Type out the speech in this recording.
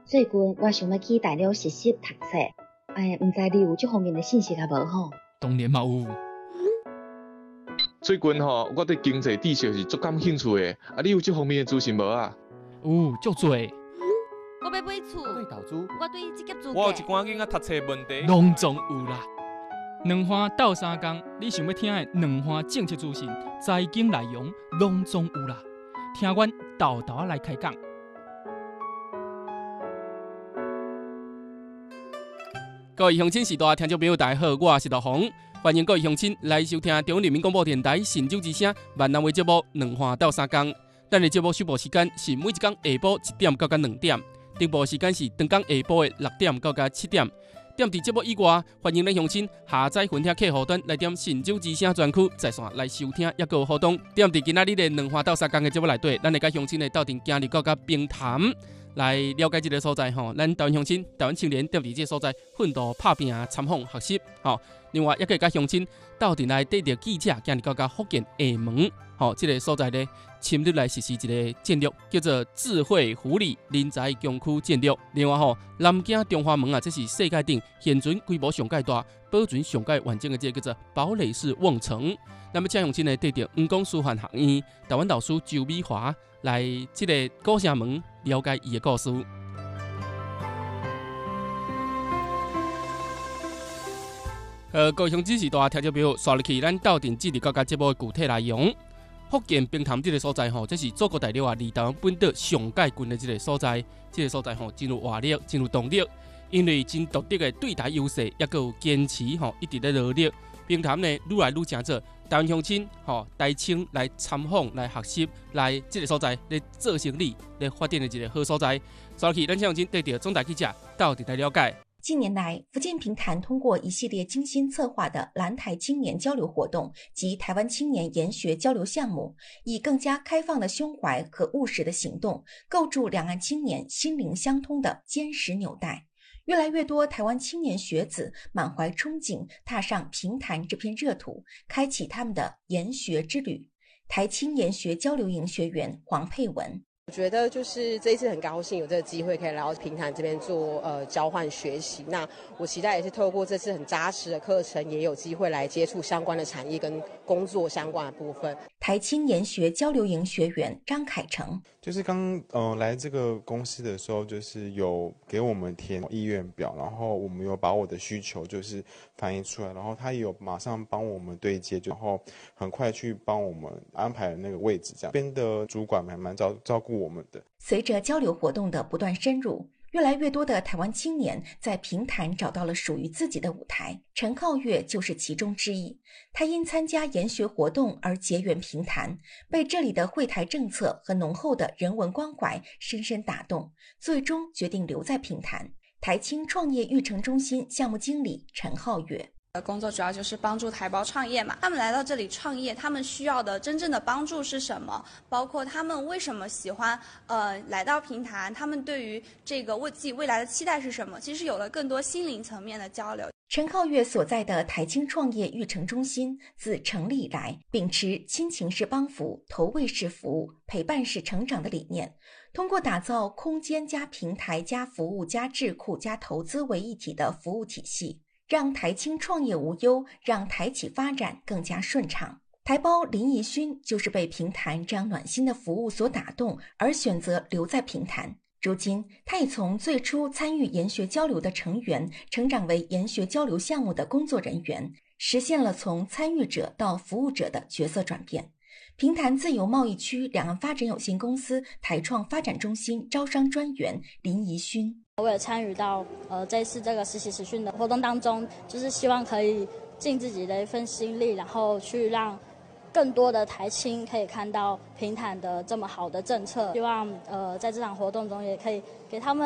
最近我想要去大陆实习读册，唔知你有这方面的信息啊无吼？ 当然嘛有。 最近我对经济知识是足感兴趣的，你有这方面的资讯无啊？ 有足多。 我要买厝， 我对投资， 我对职业资格， 我有一寡囡仔读册问题， 拢总有啦。两花斗三工，你想要听的两花政策资讯、财经内容，拢总有啦。听阮豆豆来开讲。各位乡亲时代听众朋友，大家好，我是陆宏，欢迎各位乡亲来收听中央人民广播电台神州之声闽南话节目《两花斗三工》。咱的节目首播时间是每一天下晡1点到2点，直播时间是当天下晡的6点到7点。点伫节目以外，欢迎咱乡亲下载分听客户端来点神州之声专区在线来收听，也有互动。点伫今仔日的两花斗三工的节目内底，咱会甲乡亲的斗阵行入到甲平潭来了解这个所在吼。咱台湾乡亲、台湾青年点伫这个所在奋斗打拼、参访学习吼。另外，也可以甲乡亲斗阵来缀着记者行入到甲福建厦门吼，这个所在咧。深入来实施一个战略，叫做智慧湖里人才强区战略。另外南京中华门啊，这是世界顶现存规模上介大、保存上介完整的这个叫做堡垒式瓮城。那么，请用真来对着黄光师范学院台湾老师周美华来这个古城门了解伊的故事。各位乡亲时代听众朋友，刷入去咱斗阵记录到节目的具体内容。福建平潭这个所在这是祖国大陆离台湾本岛上界近的这个所在。这个所在真有活力，真有动力，因为真独特的对台优势，也有坚持一直在努力。平潭呢，愈来愈正做台湾乡亲台青来参访、来学习、来这个所在来做生意、来发展的一个好所在。所以，咱乡亲对着总台记者到底来了解。 近年来，福建平潭通过一系列精心策划的蓝台青年交流活动及台湾青年研学交流项目，以更加开放的胸怀和务实的行动，构筑两岸青年心灵相通的坚实纽带。越来越多台湾青年学子满怀憧憬，踏上平潭这片热土，开启他们的研学之旅。台青研学交流营学员黄佩文。 我觉得就是这一次很高兴有这个机会可以来到平潭这边做交换学习。那我期待也是透过这次很扎实的课程，也有机会来接触相关的产业跟工作相关的部分。 台青研学交流营学员张凯成， 就是刚来这个公司的时候，就是有给我们填意愿表，然后我们有把我的需求就是反映出来，然后他也有马上帮我们对接，然后很快去帮我们安排那个位置，这样边的主管还蛮照顾我们的。 随着交流活动的不断深入，越来越多的台湾青年在平潭找到了属于自己的舞台，陈浩月就是其中之一。他因参加研学活动而结缘平潭，被这里的会台政策和浓厚的人文关怀深深打动，最终决定留在平潭。台青创业育成中心项目经理陈浩月。 工作主要就是帮助台胞创业嘛，他们来到这里创业，他们需要的真正的帮助是什么？包括他们为什么喜欢来到平潭，他们对于这个为自己未来的期待是什么？其实有了更多心灵层面的交流。 陈浩月所在的台青创业育成中心自成立以来，秉持亲情式帮扶、投喂式服务、陪伴式成长的理念，通过打造空间加平台加服务加智库加投资为一体的服务体系，让台青创业无忧，让台企发展更加顺畅。台胞林怡勋就是被平潭这样暖心的服务所打动，而选择留在平潭。如今，他已从最初参与研学交流的成员，成长为研学交流项目的工作人员，实现了从参与者到服务者的角色转变。平潭自由贸易区两岸发展有限公司台创发展中心招商专员林怡勋。 我有参与到这次这个实习实训的活动当中，就是希望可以尽自己的一份心力，然后去让更多的台青可以看到平潭的这么好的政策。希望在这场活动中也可以给他们